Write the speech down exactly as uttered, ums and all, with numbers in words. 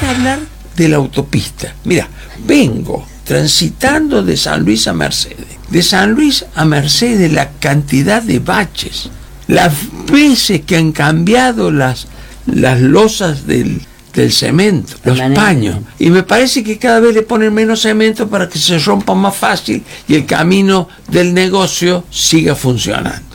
que hablar de la autopista. Mira, vengo transitando de San Luis a Mercedes. De San Luis a Mercedes, la cantidad de baches, las veces que han cambiado las, las losas del, del cemento, los paños. Y me parece que cada vez le ponen menos cemento para que se rompa más fácil y el camino del negocio siga funcionando.